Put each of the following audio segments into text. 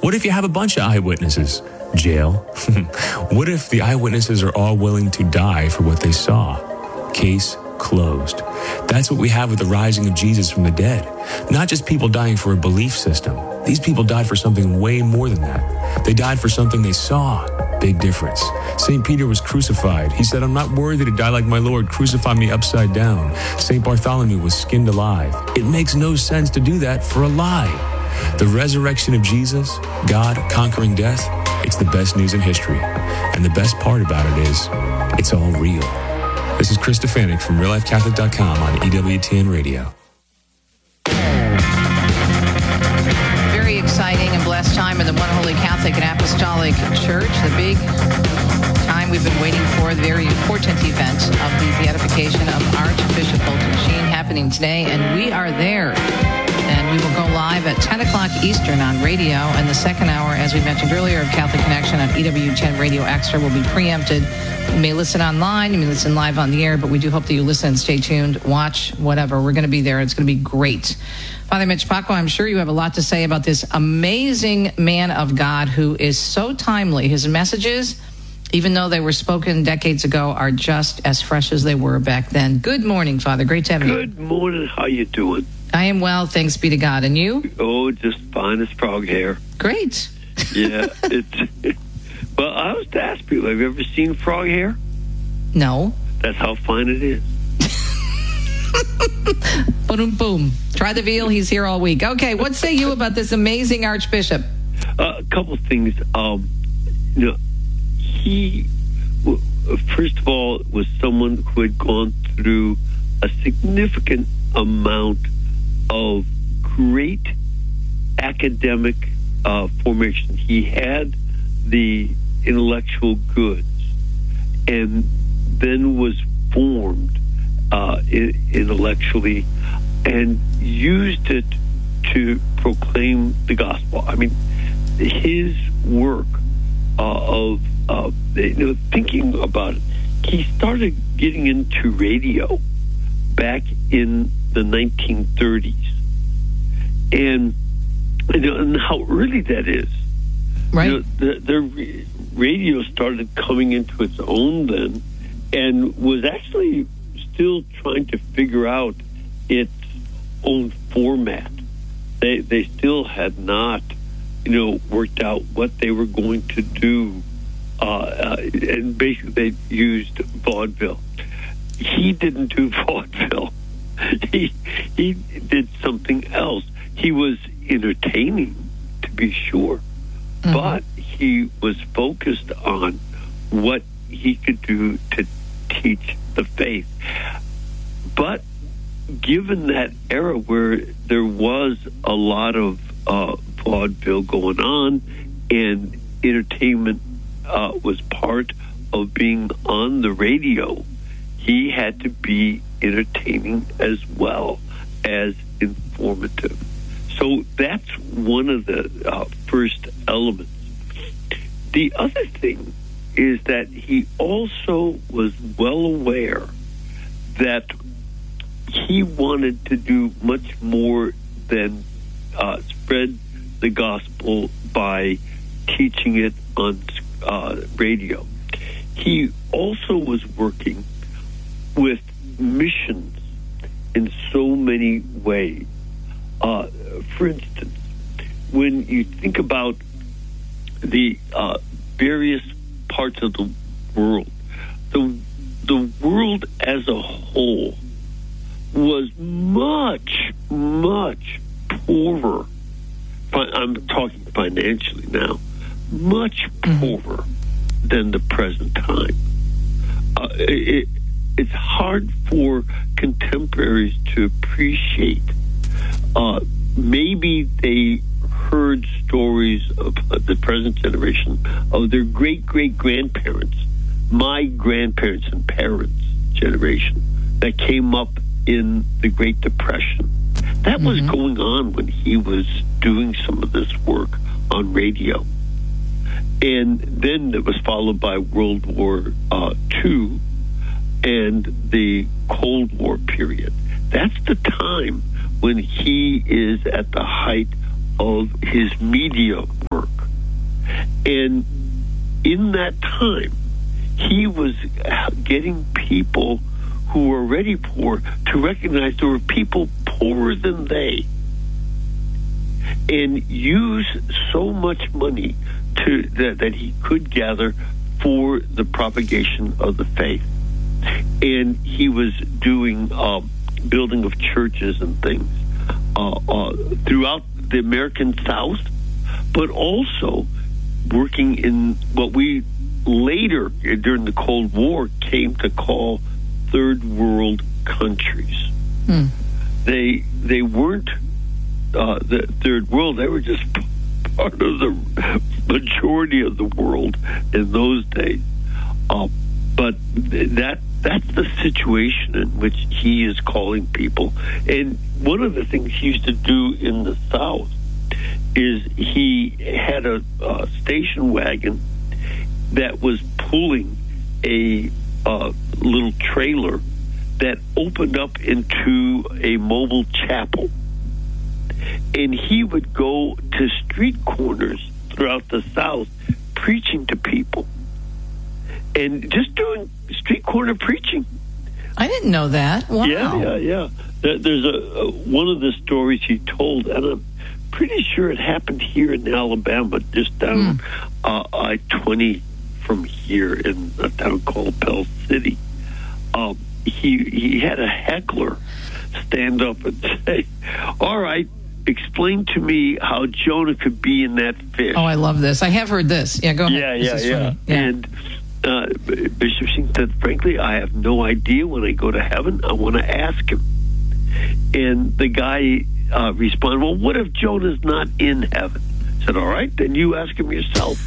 What if you have a bunch of eyewitnesses? Jail. What if the eyewitnesses are all willing to die for what they saw? Case closed. That's what we have with the rising of Jesus from the dead. Not just people dying for a belief system. These people died for something way more than that. They died for something they saw. Big difference. St. Peter was crucified. He said, "I'm not worthy to die like my Lord. Crucify me upside down." St. Bartholomew was skinned alive. It makes no sense to do that for a lie. The resurrection of Jesus, God conquering death, it's the best news in history. And the best part about it is, it's all real. This is Chris Stefanik from RealLifeCatholic.com on EWTN Radio. Very exciting and blessed time in the One Holy Catholic and Apostolic Church. The big time we've been waiting for, the very important event of the beatification of Archbishop Fulton Sheen happening today, and we are there. And we will go live at 10 o'clock Eastern on radio. And the second hour, as we mentioned earlier, of Catholic Connection on EWTN Radio Extra will be preempted. You may listen online, you may listen live on the air, but we do hope that you listen, stay tuned, watch, whatever. We're going to be there. It's going to be great. Father Mitch Pacwa, I'm sure you have a lot to say about this amazing man of God who is so timely. His messages, even though they were spoken decades ago, are just as fresh as they were back then. Good morning, Father. Great to have you. Good morning. How you doing? I am well, thanks be to God. And you? Oh, just fine as frog hair. Great. Yeah. Well, I was to ask people, have you ever seen frog hair? No. That's how fine it is. Boom, boom. Try the veal. He's here all week. Okay, what say you about this amazing Archbishop? A couple of things. He, first of all, was someone who had gone through a significant amount of great academic formation. He had the intellectual goods and then was formed intellectually and used it to proclaim the gospel. I mean, his work of thinking about it, he started getting into radio back in the 1930s. And how early that is. Right. The radio started coming into its own then and was actually still trying to figure out its own format. They still had not, worked out what they were going to do. And basically they used vaudeville. He didn't do vaudeville. He did something else. He was entertaining, to be sure, but he was focused on what he could do to teach the faith. But given that era where there was a lot of vaudeville going on and entertainment was part of being on the radio, he had to be entertaining as well as informative. So that's one of the first elements. The other thing is that he also was well aware that he wanted to do much more than spread the gospel by teaching it on radio. He also was working with missions in so many ways. For instance, when you think about the various parts of the world, the world as a whole was much, much poorer. I'm talking financially now, much poorer than the present time. It's hard for contemporaries to appreciate. Maybe they heard stories of the present generation of their great-great-grandparents, my grandparents and parents' generation, that came up in the Great Depression. That was going on when he was doing some of this work on radio. And then it was followed by World War II and the Cold War period. That's the time when he is at the height of his media work. And in that time, he was getting people who were already poor to recognize there were people poorer than they, and use so much money that he could gather for the propagation of the faith. And he was doing building of churches and things throughout the American South, but also working in what we later, during the Cold War, came to call third world countries. They weren't the third world. They were just part of the majority of the world in those days. But that's the situation in which he is calling people. And one of the things he used to do in the South is he had a station wagon that was pulling a little trailer that opened up into a mobile chapel. And he would go to street corners throughout the South preaching to people and just doing street corner preaching. I didn't know that. Wow. Yeah. There's one of the stories he told, and I'm pretty sure it happened here in Alabama, just down I-20 from here in a town called Pell City. He had a heckler stand up and say, "All right, explain to me how Jonah could be in that fish." Oh, I love this. I have heard this. Yeah, go ahead. Yeah. And Bishop Sheen said, "Frankly, I have no idea. When I go to heaven, I want to ask him." And the guy responded, "Well, what if Jonah's not in heaven?" I said, "All right, then you ask him yourself."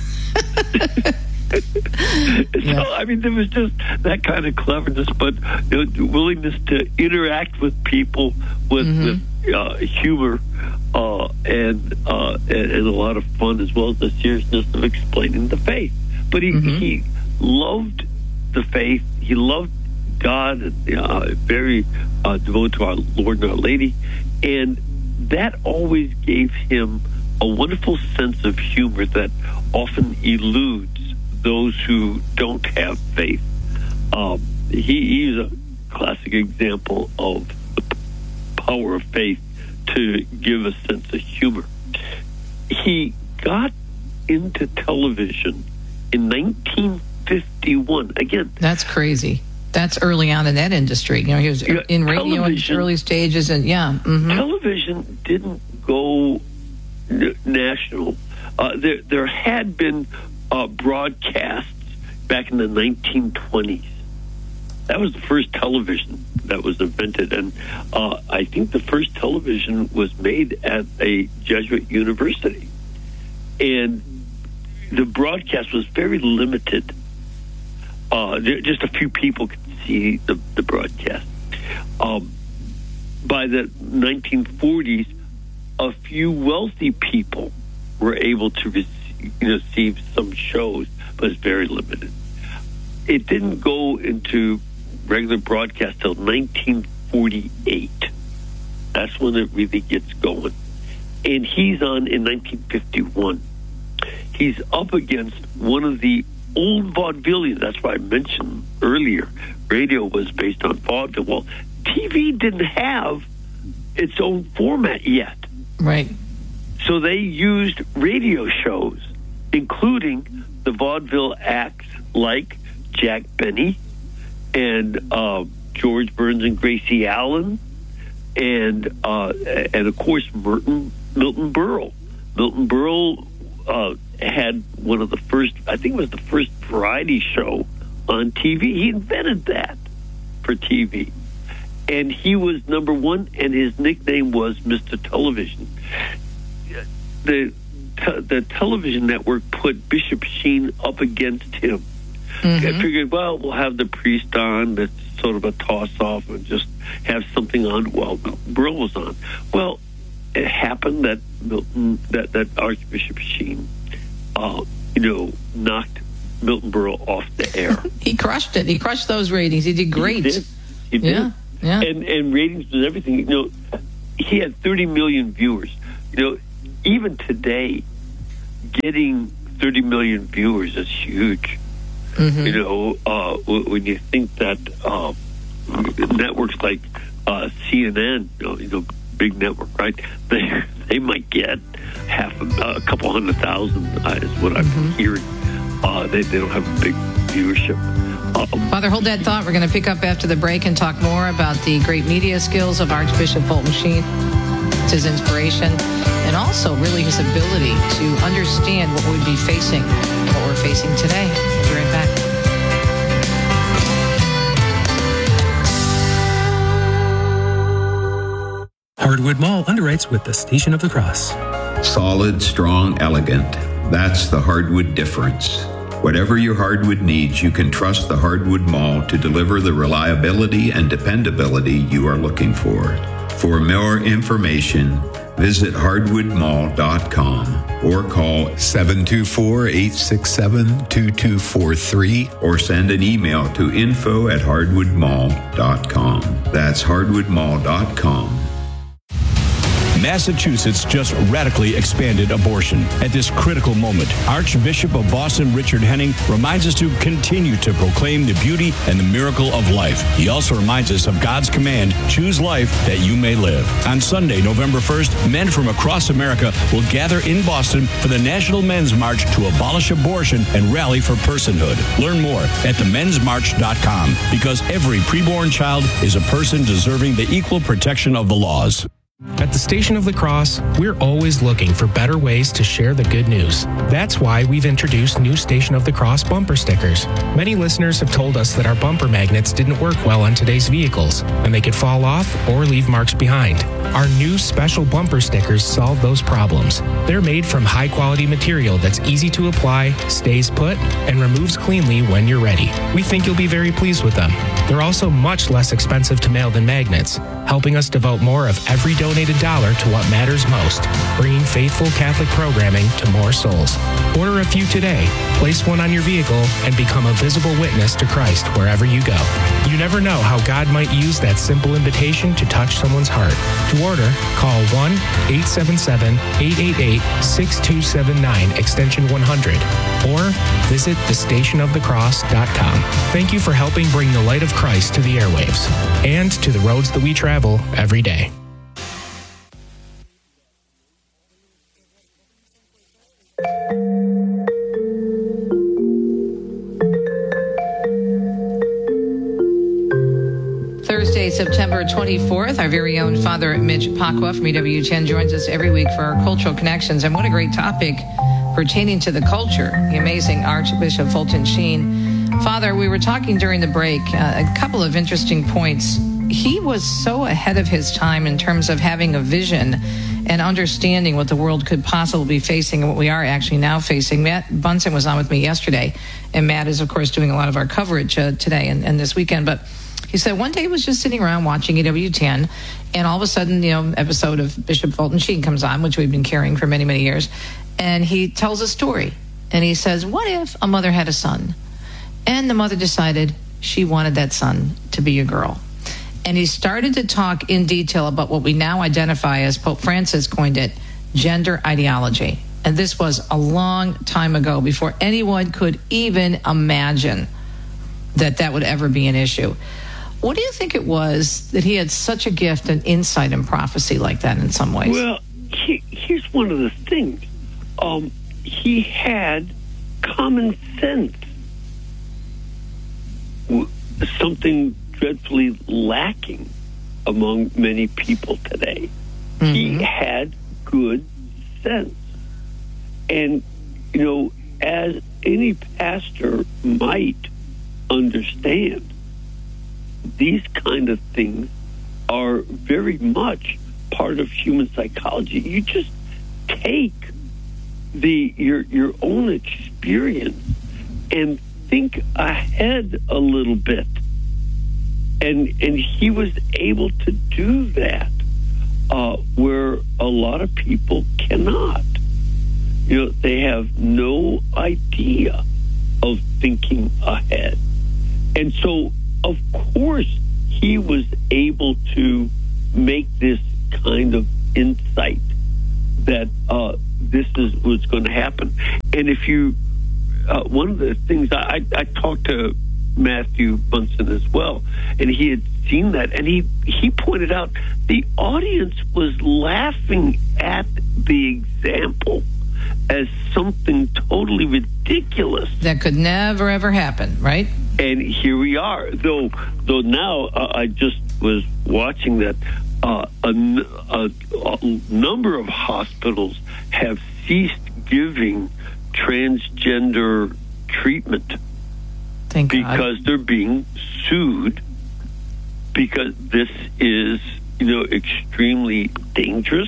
So, I mean, there was just that kind of cleverness, but willingness to interact with people with humor and a lot of fun, as well as the seriousness of explaining the faith. But he loved the faith. He loved God, and very devoted to our Lord and Our Lady, and that always gave him a wonderful sense of humor that often eludes those who don't have faith. He's a classic example of the power of faith to give a sense of humor. He got into television in 1951. Again, that's crazy. That's early on in that industry. He was in radio in the early stages, and television didn't go national. There had been broadcasts back in the 1920s. That was the first television that was invented, and I think the first television was made at a Jesuit university. And the broadcast was very limited. Just a few people could see the broadcast. By the 1940s, a few wealthy people were able to receive some shows, but it's very limited. It didn't go into regular broadcast till 1948. That's when it really gets going. And he's on in 1951. He's up against one of the old vaudevillians. That's why I mentioned earlier, radio was based on vaudeville. Well, TV didn't have its own format yet. Right. So they used radio shows, including the vaudeville acts like Jack Benny and George Burns and Gracie Allen, and of course Milton Berle. Milton Berle had one of the first, I think it was the first variety show on TV. He invented that for TV. And he was number one, and his nickname was Mr. Television. The television network put Bishop Sheen up against him. I figured, well, we'll have the priest on. That's sort of a toss-off, and just have something on while Berle was on. Well, it happened that that Archbishop Sheen, knocked Milton Berle off the air. He crushed it. He crushed those ratings. He did great. He did. Yeah. And ratings and everything. He had 30 million viewers. Even today, getting 30 million viewers is huge. Mm-hmm. You know, when you think that networks like CNN, you know, big network, right? They might get a couple 100,000 is what I'm hearing. They don't have a big viewership. Father, hold that thought. We're going to pick up after the break and talk more about the great media skills of Archbishop Fulton Sheen, his inspiration, and also really his ability to understand what we'd be facing, what we're facing today. We'll be right back. Hardwood Mall underwrites with the Station of the Cross. Solid, strong, elegant. That's the hardwood difference. Whatever your hardwood needs, you can trust the Hardwood Mall to deliver the reliability and dependability you are looking for. For more information, visit hardwoodmall.com or call 724-867-2243 or send an email to info@hardwoodmall.com. That's hardwoodmall.com. Massachusetts just radically expanded abortion. At this critical moment, Archbishop of Boston Richard Henning reminds us to continue to proclaim the beauty and the miracle of life. He also reminds us of God's command, choose life that you may live. On Sunday, November 1st, men from across America will gather in Boston for the National Men's March to abolish abortion and rally for personhood. Learn more at themensmarch.com, because every preborn child is a person deserving the equal protection of the laws. At the Station of the Cross, we're always looking for better ways to share the good news. That's why we've introduced new Station of the Cross bumper stickers. Many listeners have told us that our bumper magnets didn't work well on today's vehicles, and they could fall off or leave marks behind. Our new special bumper stickers solve those problems. They're made from high-quality material that's easy to apply, stays put, and removes cleanly when you're ready. We think you'll be very pleased with them. They're also much less expensive to mail than magnets, helping us devote more of every donated dollar to what matters most, bringing faithful Catholic programming to more souls. Order a few today, place one on your vehicle, and become a visible witness to Christ wherever you go. You never know how God might use that simple invitation to touch someone's heart. To order, call 1-877-888-6279, extension 100, or visit thestationofthecross.com. Thank you for helping bring the light of Christ to the airwaves and to the roads that we travel every day. Thursday, September 24th, our very own Father Mitch Pacwa from EWTN joins us every week for our Cultural Connections. And what a great topic pertaining to the culture, the amazing Archbishop Fulton Sheen. Father, we were talking during the break, a couple of interesting points. He was so ahead of his time in terms of having a vision and understanding what the world could possibly be facing and what we are actually now facing. Matt Bunson was on with me yesterday, and Matt is, of course, doing a lot of our coverage today and this weekend. But he said one day he was just sitting around watching EWTN, and all of a sudden, episode of Bishop Fulton Sheen comes on, which we've been carrying for many, many years, and he tells a story. And he says, what if a mother had a son, and the mother decided she wanted that son to be a girl? And he started to talk in detail about what we now identify as, Pope Francis coined it, gender ideology. And this was a long time ago, before anyone could even imagine that would ever be an issue. What do you think it was that he had such a gift and insight and prophecy like that in some ways? Well, here's one of the things. He had common sense, something dreadfully lacking among many people today. Mm-hmm. He had good sense. And, as any pastor might understand, these kind of things are very much part of human psychology. You just take your own experience and think ahead a little bit. And he was able to do that where a lot of people cannot. They have no idea of thinking ahead. And so, of course, he was able to make this kind of insight that this was going to happen. And if you, one of the things I talked to Matthew Bunson as well, and he had seen that, and he pointed out the audience was laughing at the example as something totally ridiculous that could never ever happen, right? And here we are. Though now I just was watching that a number of hospitals have ceased giving transgender treatment. Thank God. Because they're being sued, because this is, extremely dangerous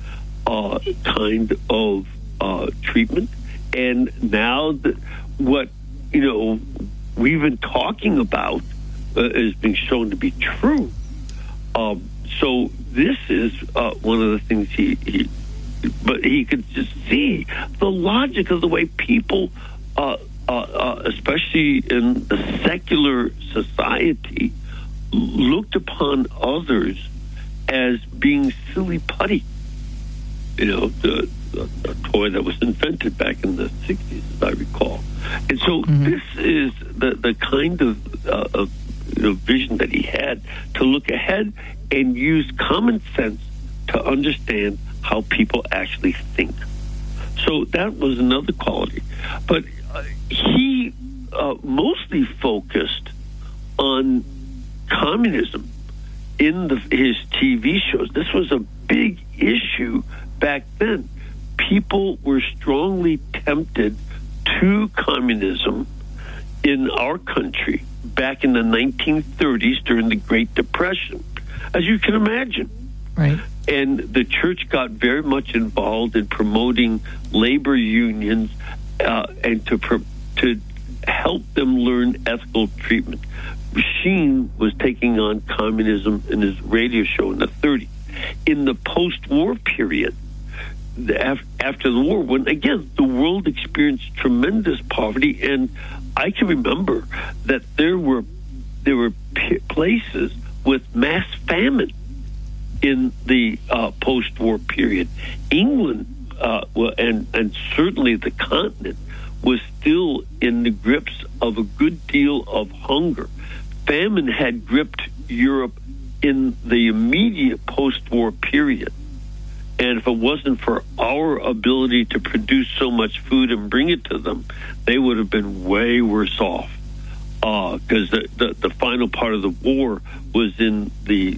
kind of treatment. And now what we've been talking about is being shown to be true. So this is one of the things but he could just see the logic of the way people, especially in the secular society, looked upon others as being silly putty. The toy that was invented back in the 60s, as I recall. And so this is the kind of vision that he had, to look ahead and use common sense to understand how people actually think. So that was another quality. But he mostly focused on communism in his TV shows. This was a big issue back then. People were strongly tempted to communism in our country back in the 1930s during the Great Depression, as you can imagine. Right. And the church got very much involved in promoting labor unions and to help them learn ethical treatment. Sheen was taking on communism in his radio show in the 30s. In the post-war period, after the war, when again the world experienced tremendous poverty, and I can remember that there were places with mass famine in the post-war period. England and certainly the continent was still in the grips of a good deal of hunger. Famine had gripped Europe in the immediate post-war period. And if it wasn't for our ability to produce so much food and bring it to them, they would have been way worse off. Because the final part of the war was in the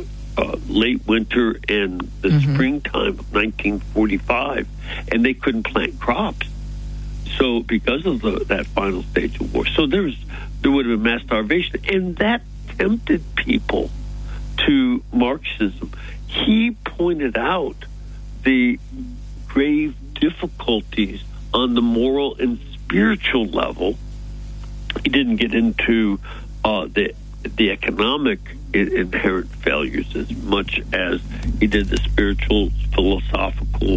late winter and the springtime of 1945, and they couldn't plant crops. So because of that final stage of war, so there would have been mass starvation, and that tempted people to Marxism. He pointed out the grave difficulties on the moral and spiritual level. He didn't get into the economic inherent failures as much as he did the spiritual, philosophical,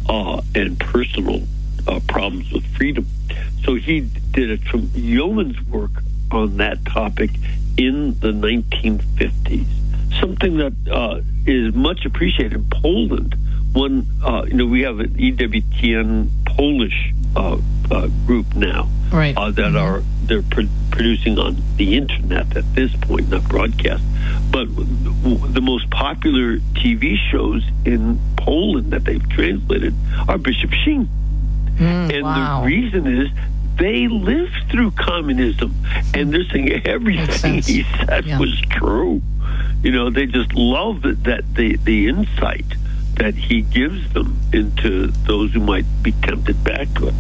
and personal problems with freedom. So he did a yeoman's work on that topic in the 1950s. Something that is much appreciated in Poland. When we have an EWTN Polish group now, right? They're producing on the internet at this point, not broadcast. But the most popular TV shows in Poland that they've translated are Bishop Sheen, and the reason is they lived through communism, and they're saying everything he said was true. They just love that the insight that he gives them into those who might be tempted back to it.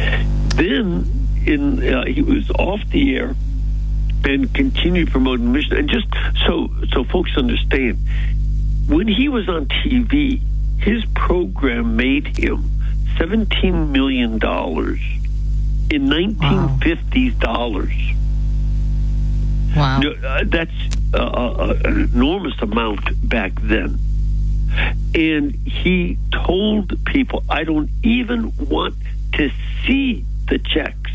Then he was off the air and continued promoting the mission. And just so folks understand, when he was on TV, his program made him $17 million in 1950s dollars. Wow. That's an enormous amount back then. And he told people, I don't even want to see the checks.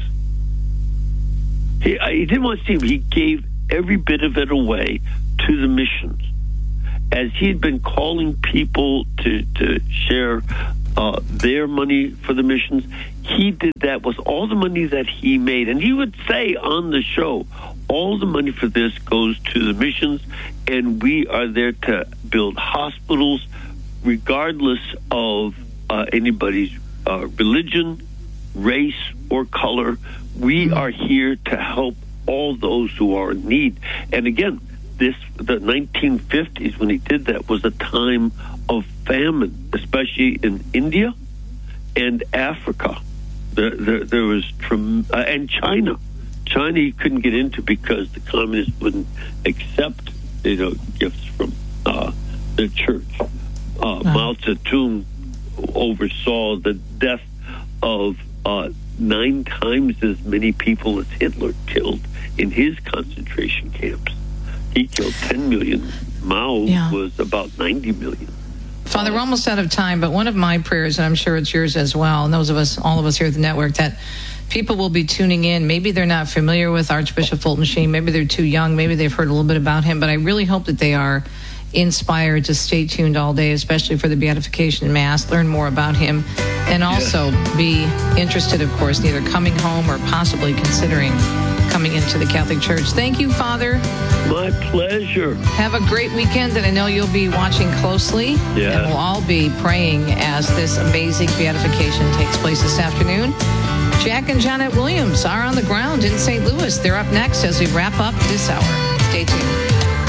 He didn't want to see them. He gave every bit of it away to the missions. As he had been calling people to share their money for the missions. He did that with all the money that he made. And he would say on the show, all the money for this goes to the missions, and we are there to build hospitals regardless of anybody's religion, race, or color. We are here to help all those who are in need. And again, the 1950s, when he did that, was a time of famine, especially in India and Africa. There was and China. China he couldn't get into because the communists wouldn't accept gifts from the church. Mao Zedong oversaw the death of 9 times as many people as Hitler killed in his concentration camps. He killed 10 million. Mao was about 90 million. Father, we're almost out of time, but one of my prayers, and I'm sure it's yours as well, and all of us here at the network, that people will be tuning in. Maybe they're not familiar with Archbishop Fulton Sheen. Maybe they're too young. Maybe they've heard a little bit about him, but I really hope that they are inspired to stay tuned all day, especially for the Beatification Mass, learn more about him, and also be interested, of course, in either coming home or possibly considering coming into the Catholic Church. Thank you, Father. My pleasure. Have a great weekend, and I know you'll be watching closely. Yeah. And we'll all be praying as this amazing beatification takes place this afternoon. Jack and Janet Williams are on the ground in St. Louis. They're up next as we wrap up this hour. Stay tuned.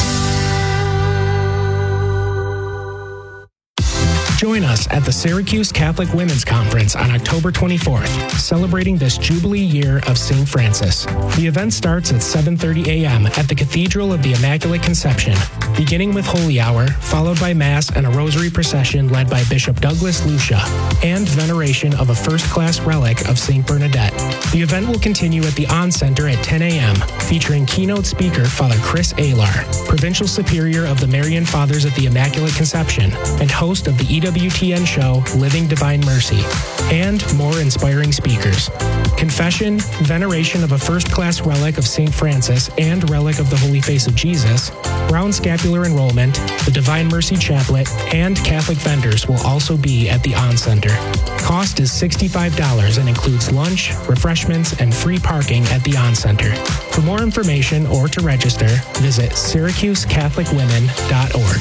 Join us at the Syracuse Catholic Women's Conference on October 24th, celebrating this Jubilee year of St. Francis. The event starts at 7:30 a.m. at the Cathedral of the Immaculate Conception, beginning with Holy Hour, followed by Mass and a Rosary procession led by Bishop Douglas Lucia, and veneration of a first-class relic of St. Bernadette. The event will continue at the On Center at 10 a.m., featuring keynote speaker Father Chris Alar, Provincial Superior of the Marian Fathers at the Immaculate Conception, and host of the EWTN show Living Divine Mercy, and more inspiring speakers. Confession, veneration of a first-class relic of St. Francis and relic of the Holy Face of Jesus, Brown Scapular Enrollment, the Divine Mercy Chaplet, and Catholic vendors will also be at the On Center. Cost is $65 and includes lunch, refreshments, and free parking at the On Center. For more information or to register, visit SyracuseCatholicWomen.org.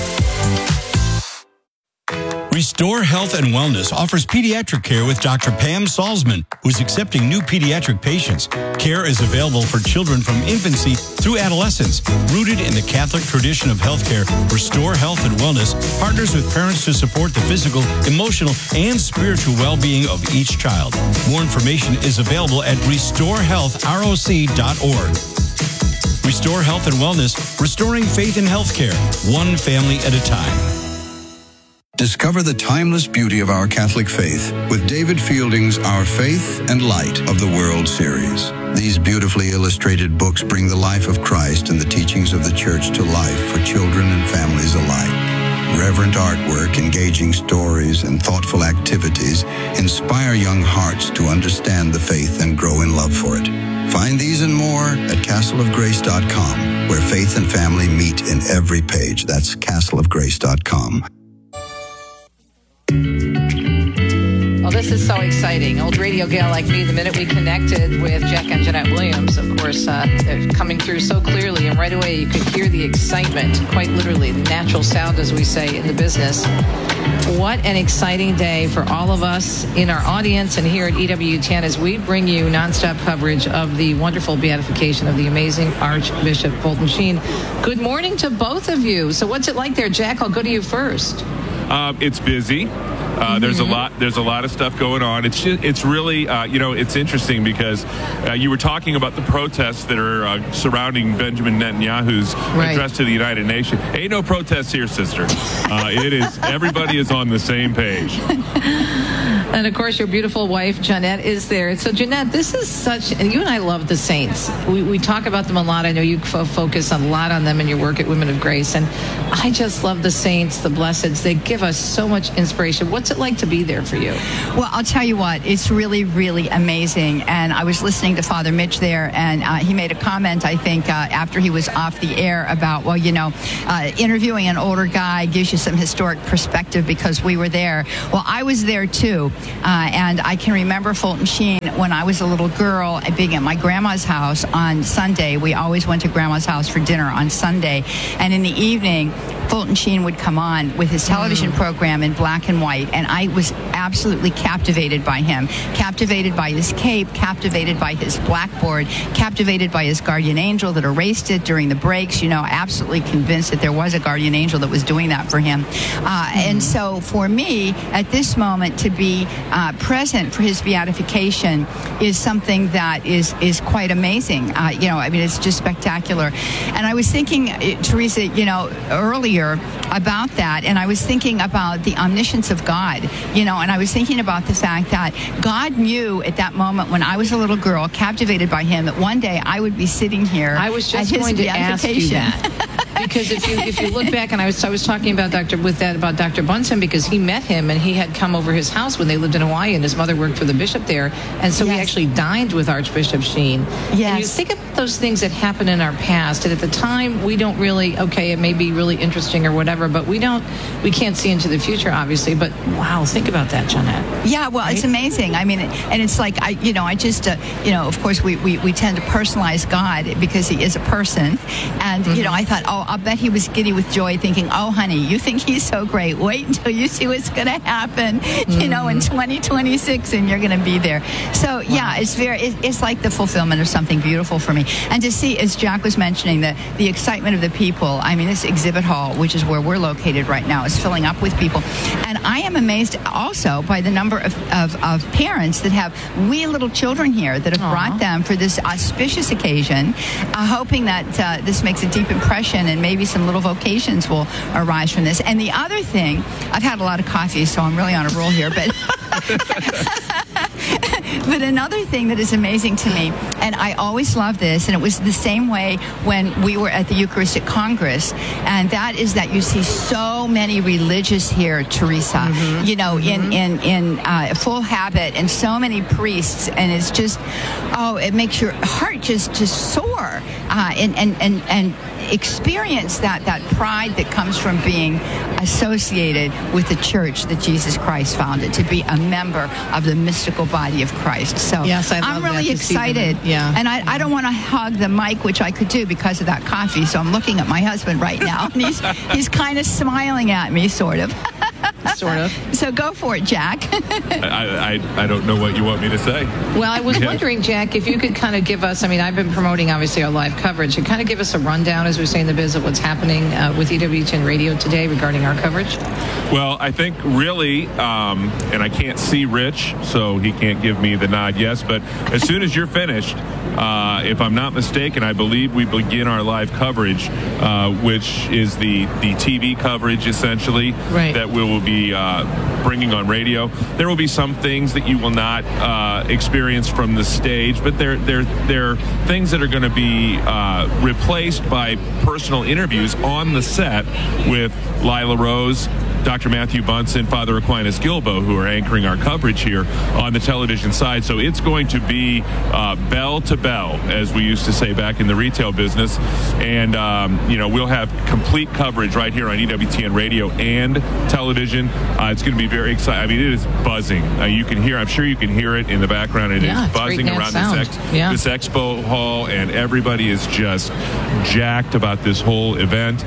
Restore Health and Wellness offers pediatric care with Dr. Pam Salzman, who's accepting new pediatric patients. Care is available for children from infancy through adolescence. Rooted in the Catholic tradition of healthcare, Restore Health and Wellness partners with parents to support the physical, emotional, and spiritual well-being of each child. More information is available at restorehealthroc.org. Restore Health and Wellness, restoring faith in healthcare, one family at a time. Discover the timeless beauty of our Catholic faith with David Fielding's Our Faith and Light of the World series. These beautifully illustrated books bring the life of Christ and the teachings of the Church to life for children and families alike. Reverent artwork, engaging stories, and thoughtful activities inspire young hearts to understand the faith and grow in love for it. Find these and more at castleofgrace.com, where faith and family meet in every page. That's castleofgrace.com. Well, this is so exciting. Old radio gal like me, the minute we connected with Jack and Jeanette Williams, of course, they're coming through so clearly, and right away you could hear the excitement, quite literally, the natural sound, as we say in the business. What an exciting day for all of us in our audience and here at EWTN as we bring you nonstop coverage of the wonderful beatification of the amazing Archbishop Fulton Sheen. Good morning to both of you. So what's it like there, Jack? I'll go to you first. It's busy. There's a lot of stuff going on. It's really it's interesting because you were talking about the protests that are surrounding Benjamin Netanyahu's address to the United Nations. Ain't no protests here, sister. Everybody is on the same page. And of course, your beautiful wife, Jeanette, is there. So, Jeanette, this is and you and I love the saints. We talk about them a lot. I know you focus a lot on them in your work at Women of Grace. And I just love the saints, the blesseds. They give us so much inspiration. What's What's it like to be there for you? Well, I'll tell you what, it's really, really amazing. And I was listening to Father Mitch there, and he made a comment, I think, after he was off the air about, well, interviewing an older guy gives you some historic perspective because we were there. Well, I was there too. And I can remember Fulton Sheen when I was a little girl being at my grandma's house on Sunday. We always went to grandma's house for dinner on Sunday. And in the evening, Fulton Sheen would come on with his television program in black and white, and I was absolutely captivated by him, captivated by his cape, captivated by his blackboard, captivated by his guardian angel that erased it during the breaks, absolutely convinced that there was a guardian angel that was doing that for him. And so for me, at this moment, to be present for his beatification is something that is quite amazing. It's just spectacular. And I was thinking, Teresa, earlier about that, and I was thinking about the omniscience of God, and I was thinking about the fact that God knew at that moment when I was a little girl, captivated by him, that one day I would be sitting here. I was just going to ask you that. Because if you look back, and I was talking about Dr. Bunsen, because he met him and he had come over his house when they lived in Hawaii, and his mother worked for the bishop there, and so he actually dined with Archbishop Sheen. Yes. And you think about those things that happen in our past, and at the time we don't really, it may be really interesting or whatever, but we can't see into the future, obviously. But wow, think about that, Jeanette. Yeah, well, right? It's amazing. I mean, and it's like of course we tend to personalize God because he is a person, and I thought, I'll bet he was giddy with joy, thinking, oh, honey, you think he's so great. Wait until you see what's going to happen, in 2026, and you're going to be there. So, yeah, it's like the fulfillment of something beautiful for me. And to see, as Jack was mentioning, the excitement of the people. I mean, this exhibit hall, which is where we're located right now, is filling up with people. And I am amazed also by the number of parents that have wee little children here that have brought them for this auspicious occasion, hoping that this makes a deep impression and maybe some little vocations will arise from this. And the other thing, I've had a lot of coffee, so I'm really on a roll here, but but another thing that is amazing to me, and I always love this, and it was the same way when we were at the Eucharistic Congress, and that is that you see so many religious here, Teresa, in full habit, and so many priests, and it's just, it makes your heart just soar, and experience that pride that comes from being associated with the church that Jesus Christ founded, to be a member of the mystical body of Christ. So yes, I'm really excited. And I don't want to hug the mic, which I could do because of that coffee. So I'm looking at my husband right now, and he's kind of smiling at me, sort of. Sort of. So go for it, Jack. I don't know what you want me to say. Well, I was wondering, Jack, if you could kind of give us, I've been promoting, obviously, our live coverage, and kind of give us a rundown, as we say in the biz, of what's happening with EWTN Radio today regarding our coverage. Well, I think really, and I can't see Rich, so he can't give me the nod yes, but as soon as you're finished, if I'm not mistaken, I believe we begin our live coverage, which is the TV coverage, essentially, that we will be bringing on radio. There will be some things that you will not experience from the stage, but they're things that are going to be replaced by personal interviews on the set with Lila Rose, Dr. Matthew Bunsen, Father Aquinas Gilbo, who are anchoring our coverage here on the television side. So it's going to be bell to bell, as we used to say back in the retail business. And, we'll have complete coverage right here on EWTN Radio and television. It's going to be very exciting. It is buzzing. You can hear, I'm sure you can hear it in the background. It is buzzing around this expo hall, and everybody is just jacked about this whole event.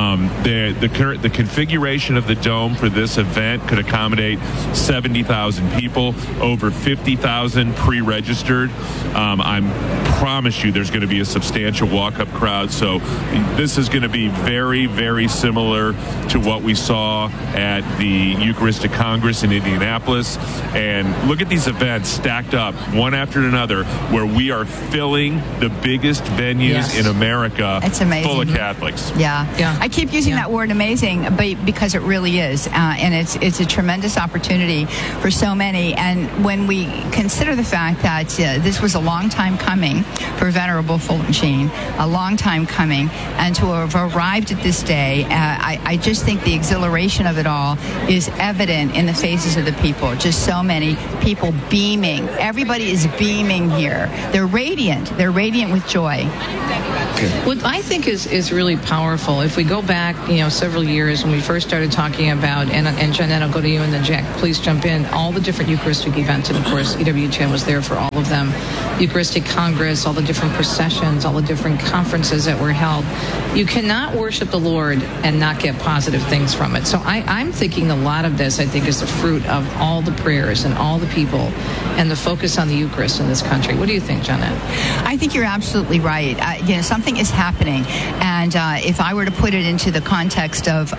The configuration of the dome for this event could accommodate 70,000 people, over 50,000 pre-registered. I promise you there's going to be a substantial walk-up crowd, so this is going to be very, very similar to what we saw at the Eucharistic Congress in Indianapolis. And look at these events stacked up one after another, where we are filling the biggest venues in America. It's amazing. Full of Catholics. Yeah. I keep using that word amazing, but because it really really is, and it's a tremendous opportunity for so many. And when we consider the fact that this was a long time coming for Venerable Fulton Sheen, a long time coming, and to have arrived at this day, I just think the exhilaration of it all is evident in the faces of the people. Just so many people beaming. Everybody is beaming here. They're radiant. They're radiant with joy. What I think is really powerful, if we go back, several years when we first started talking about, and Jeanette, I'll go to you, and then Jack, please jump in, all the different Eucharistic events, and of course, EWTN was there for all of them. Eucharistic Congress, all the different processions, all the different conferences that were held. You cannot worship the Lord and not get positive things from it. So I'm thinking a lot of this, I think, is the fruit of all the prayers and all the people and the focus on the Eucharist in this country. What do you think, Jeanette? I think you're absolutely right. Something is happening, and if I were to put it into the context of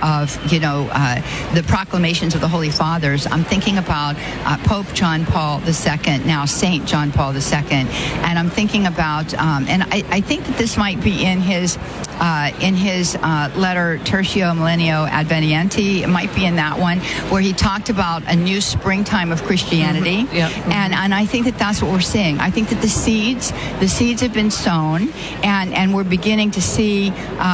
the proclamations of the Holy Fathers, I'm thinking about Pope John Paul II, now Saint John Paul II, and I'm thinking about, and I think that this might be in his letter Tertio Millennio Advenienti. It might be in that one where he talked about a new springtime of Christianity. Mm-hmm. Yep. Mm-hmm. And I think that that's what we're seeing. I think that the seeds have been sown, and we're beginning to see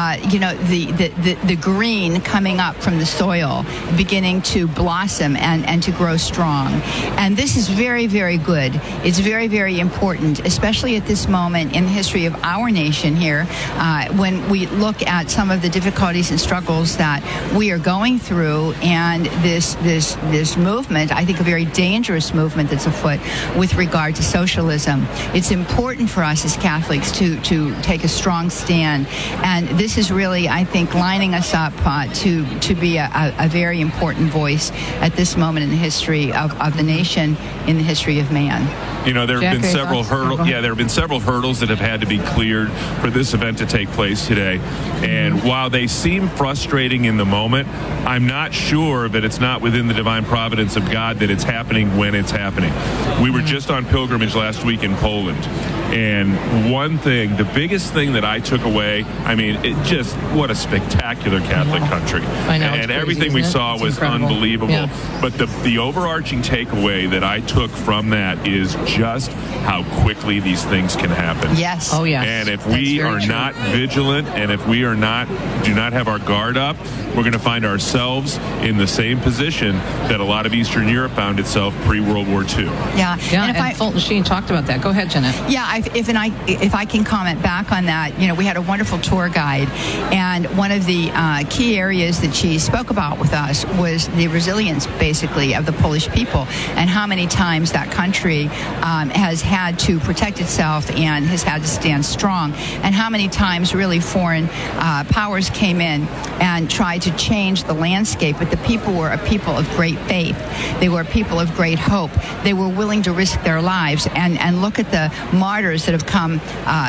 the green coming up from the soil, beginning to blossom and to grow strong. And this is very, very good. It's very, very important, especially at this moment in the history of our nation here, when we look at some of the difficulties and struggles that we are going through, and this movement, I think a very dangerous movement that's afoot with regard to socialism. It's important for us as Catholics to take a strong stand, and this is really, I think, lining us up to be a very important voice at this moment in the history of the nation, in the history of man. There have been several hurdles. Yeah, there have been several hurdles that have had to be cleared for this event to take place today. And while they seem frustrating in the moment, I'm not sure that it's not within the divine providence of God that it's happening when it's happening. We were just on pilgrimage last week in Poland. And one thing, the biggest thing that I took away, what a spectacular Catholic country. I know, and crazy, everything we saw it's was incredible. unbelievable. Yeah. But the overarching takeaway that I took from that is just how quickly these things can happen. Yes. Oh, yes. And if we are not vigilant, and if we do not have our guard up, we're going to find ourselves in the same position that a lot of Eastern Europe found itself pre-World War II. Yeah. And Fulton Sheen talked about that. Go ahead, Jeanette. Yeah, if I can comment back on that, we had a wonderful tour guide, and one of the key areas that she spoke about with us was the resilience, basically, of the Polish people, and how many times that country has had to protect itself and has had to stand strong, and how many times really foreign powers came in and tried to change the landscape, but the people were a people of great faith. They were a people of great hope. They were willing to risk their lives, and look at the martyrs that have come,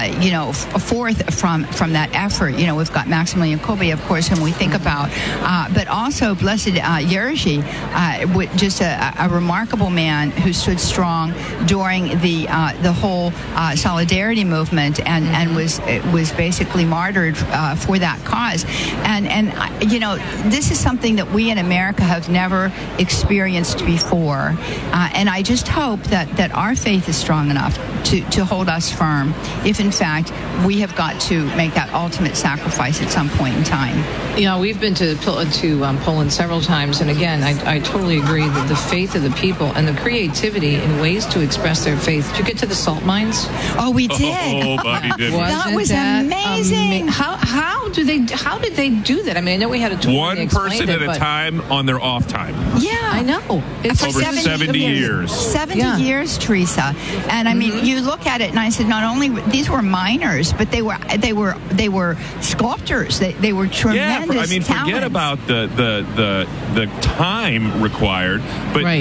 forth from that effort. We've got Maximilian Kolbe, of course, whom we think about, but also Blessed Jerzy, just a remarkable man who stood strong during the whole solidarity movement and was basically martyred for that cause. And this is something that we in America have never experienced before, and I just hope that our faith is strong enough to hold us firm if, in fact, we have got to make that ultimate sacrifice at some point in time. We've been to Poland several times, and again, I totally agree that the faith of the people and the creativity in ways to express their faith. Did you get to the salt mines? Oh, we did. Oh, Bobby did. That was amazing. How did they do that? I know we had a tour. One person at a time on their off time. Yeah, I know. It's over 70 years. 70 years, Teresa. And you look at it, and I said, not only these were miners, but they were sculptors. They were tremendous. Forget about the time required, but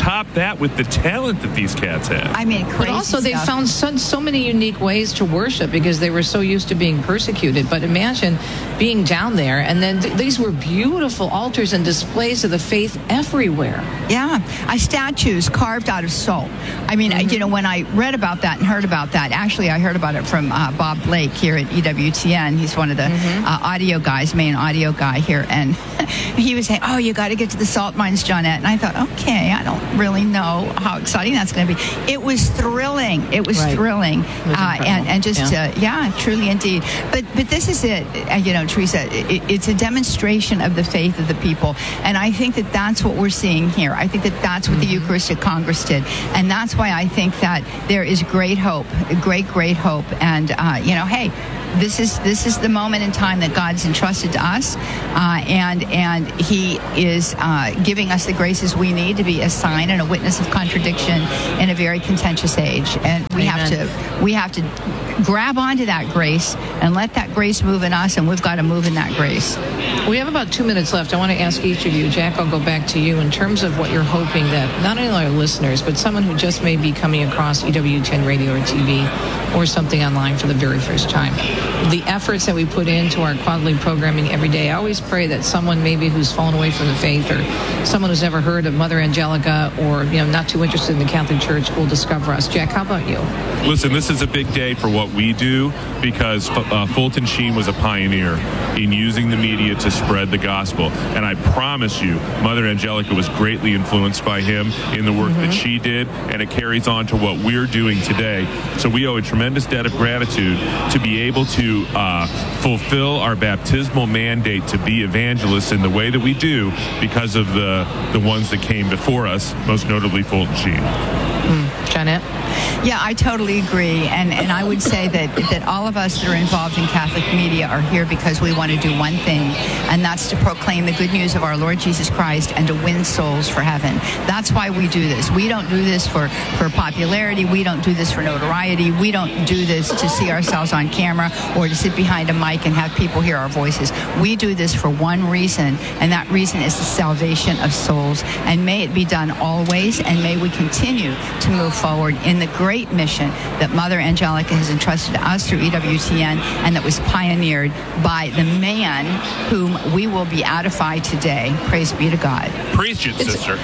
top that with the talent that these cats have. I mean, crazy But also, they stuff. found so many unique ways to worship because they were so used to being persecuted. But imagine being down there, and then these were beautiful altars and displays of the faith everywhere. Yeah, statues carved out of salt. I mean, you know, when I read about that and heard about that, actually, I heard about it from Bob Blake here at EWTN. He's one of the audio guys, main audio guy here, and he was saying, "Oh, you got to get to the salt mines, Johnette." And I thought, okay, I don't really know how exciting that's going to be. It was thrilling. It was thrilling, and just truly indeed. But this is it, you know, Teresa. It's a demonstration of the faith of the people, and I think that that's what we're seeing here. I think that that's what the Eucharistic Congress did, and that's why I think that there is great hope, great hope, and you know, hey. This is the moment in time that God's entrusted to us, and He is giving us the graces we need to be a sign and a witness of contradiction in a very contentious age. And we have to grab onto that grace and let that grace move in us, and we've got to move in that grace. We have about 2 minutes left. I want to ask each of you, Jack, I'll go back to you in terms of what you're hoping that not only our listeners, but someone who just may be coming across EWTN radio or TV or something online for the very first time. The efforts that we put into our quarterly programming every day, I always pray that someone maybe who's fallen away from the faith or someone who's never heard of Mother Angelica or, you know, not too interested in the Catholic Church will discover us. Jack, how about you? Listen, this is a big day for what we do because Fulton Sheen was a pioneer in using the media to spread the gospel. And I promise you, Mother Angelica was greatly influenced by him in the work that she did, and it carries on to what we're doing today. So we owe a tremendous debt of gratitude to be able to fulfill our baptismal mandate to be evangelists in the way that we do because of the ones that came before us, most notably Fulton Sheen. Johnette? Yeah, I totally agree. And I would say that all of us that are involved in Catholic media are here because we want to do one thing, and that's to proclaim the good news of our Lord Jesus Christ and to win souls for heaven. That's why we do this. We don't do this for popularity. We don't do this for notoriety. We don't do this to see ourselves on camera or to sit behind a mic and have people hear our voices. We do this for one reason, and that reason is the salvation of souls. And may it be done always, and may we continue to move forward in the great mission that Mother Angelica has entrusted to us through EWTN, and that was pioneered by the man whom we will beatify today. Praise be to God. Preach it, sister.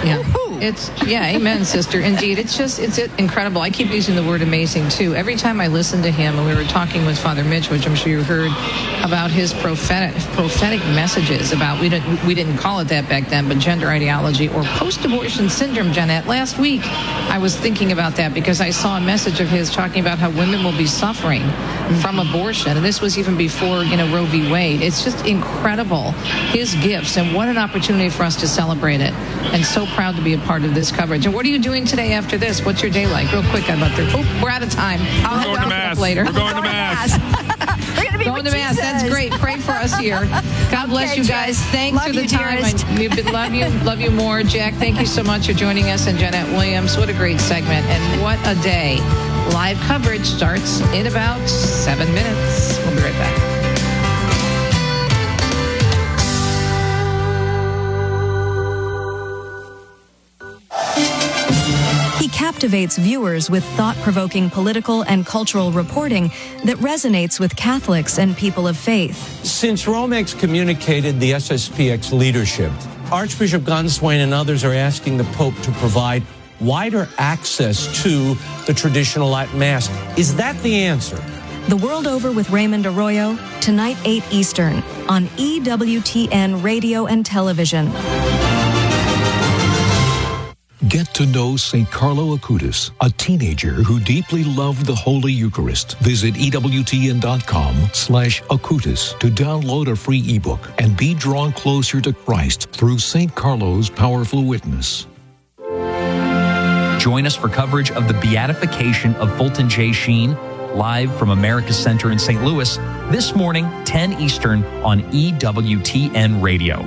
Amen, sister. Indeed, it's incredible. I keep using the word amazing too. Every time I listen to him, and we were talking with Father Mitch, which I'm sure you heard about his prophetic messages about we didn't call it that back then, but gender ideology or post-abortion syndrome. Johnette, last week I was thinking about that because I saw a message of his talking about how women will be suffering from abortion, and this was even before Roe v. Wade. It's just incredible, his gifts, and what an opportunity for us to celebrate it. And so proud to be a part of this coverage. And what are you doing today after this? What's your day like? Real quick, I'm about to. We're out of time. We're going to Mass later. We're going to Mass. We're going to be going to Mass. That's great. Pray for us here. God bless you guys. Thanks for the time. Love you more. Jack, thank you so much for joining us. And Johnette Williams, what a great segment. And what a day. Live coverage starts in about 7 minutes. We'll be right back. He captivates viewers with thought-provoking political and cultural reporting that resonates with Catholics and people of faith. Since Rome excommunicated the SSPX leadership, Archbishop Ganswein and others are asking the Pope to provide wider access to the traditional Latin Mass. Is that the answer? The World Over with Raymond Arroyo, tonight 8 Eastern, on EWTN Radio and Television. Get to know St. Carlo Acutis, a teenager who deeply loved the Holy Eucharist. Visit EWTN.com/Acutis to download a free ebook and be drawn closer to Christ through St. Carlo's powerful witness. Join us for coverage of the beatification of Fulton J. Sheen, live from America's Center in St. Louis, this morning, 10 Eastern on EWTN Radio.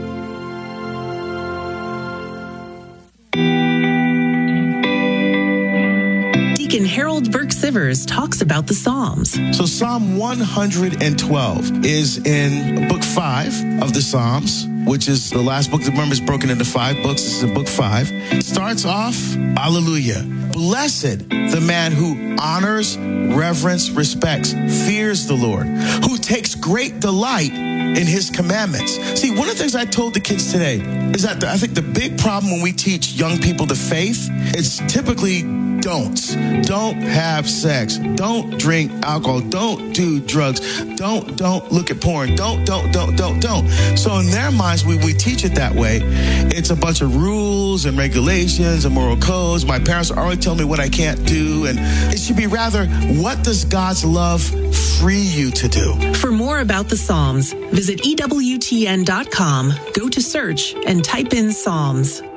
Deacon Harold Burke-Sivers talks about the Psalms. So Psalm 112 is in Book 5 of the Psalms. which is the last book. Remember, it's broken into 5 books. This is book 5. It starts off, hallelujah. Blessed the man who honors, reverence, respects, fears the Lord, who takes great delight in his commandments. See, one of the things I told the kids today is that I think the big problem when we teach young people the faith is typically don'ts. Don't have sex. Don't drink alcohol. Don't do drugs. Don't look at porn. Don't. So in their minds, we teach it that way. It's a bunch of rules and regulations and moral codes. My parents are already telling me what I can't do. And it should be rather, what does God's love free you to do? For more about the Psalms, visit EWTN.com, go to search, and type in Psalms.